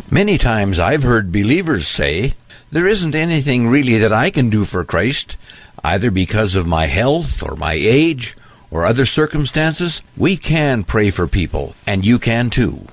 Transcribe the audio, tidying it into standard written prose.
Many times I've heard believers say, there isn't anything really that I can do for Christ, either because of my health or my age or other circumstances. We can pray for people, and you can too.